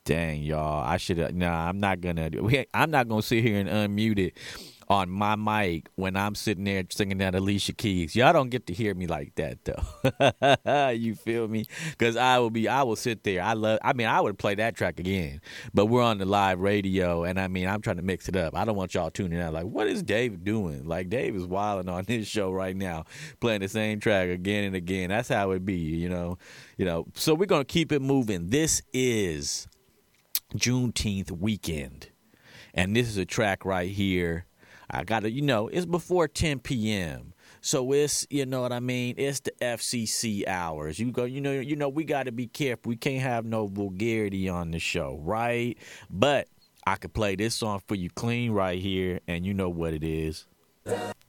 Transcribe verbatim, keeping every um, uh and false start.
Dang, y'all. I should have. Nah, I'm not going to. I'm not going to sit here and unmute it on my mic when I'm sitting there singing that Alicia Keys. Y'all don't get to hear me like that, though. You feel me? Because I will be, I will sit there. I love, I mean, I would play that track again, but we're on the live radio, and I mean, I'm trying to mix it up. I don't want y'all tuning out like, what is Dave doing? Like, Dave is wilding on his show right now, playing the same track again and again. That's how it be, you know? You know, so we're going to keep it moving. This is Juneteenth weekend, and this is a track right here. I gotta, you know, it's before ten p.m. So it's, you know what I mean? It's the F C C hours. You go, you know, you know, we got to be careful. We can't have no vulgarity on the show, right? But I could play this song for you clean right here, and you know what it is.